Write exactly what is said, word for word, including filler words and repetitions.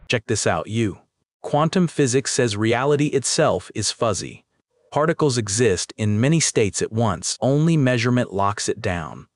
Check this out, you. Quantum physics says reality itself is fuzzy. Particles exist in many states at once, only measurement locks it down.